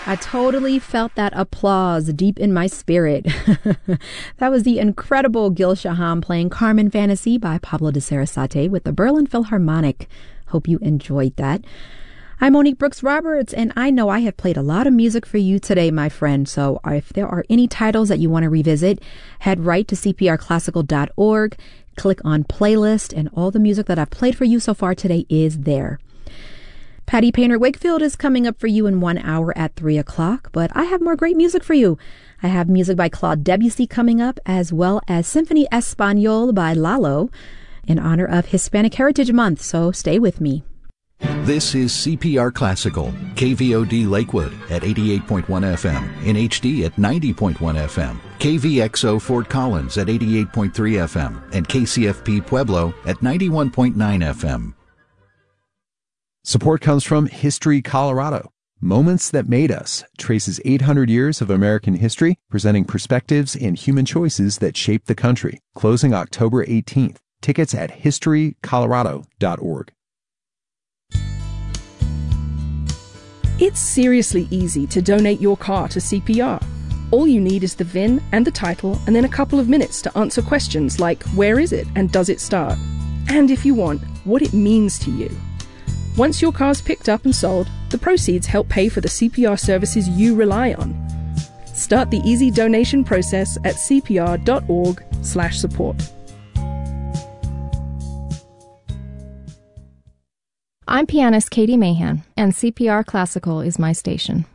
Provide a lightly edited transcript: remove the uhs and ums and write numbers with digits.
I totally felt that applause deep in my spirit. That was the incredible Gil Shaham playing Carmen Fantasy by Pablo de Sarasate with the Berlin Philharmonic. Hope you enjoyed that. I'm Monique Brooks Roberts, and I know I have played a lot of music for you today, my friend. So if there are any titles that you want to revisit, head right to cprclassical.org, click on playlist, and all the music that I've played for you so far today is there. Patty Painter Wakefield is coming up for you in 1 hour at 3 o'clock, but I have more great music for you. I have music by Claude Debussy coming up, as well as Symphony Español by Lalo in honor of Hispanic Heritage Month, so stay with me. This is CPR Classical, KVOD Lakewood at 88.1 FM, in HD at 90.1 FM, KVXO Fort Collins at 88.3 FM, and KCFP Pueblo at 91.9 FM. Support comes from History Colorado. Moments That Made Us traces 800 years of American history, presenting perspectives and human choices that shaped the country. Closing October 18th. Tickets at historycolorado.org. It's seriously easy to donate your car to CPR. All you need is the VIN and the title, and then a couple of minutes to answer questions like where is it and does it start? And if you want, what it means to you. Once your car's picked up and sold, the proceeds help pay for the CPR services you rely on. Start the easy donation process at cpr.org/support. I'm pianist Katie Mahan, and CPR Classical is my station.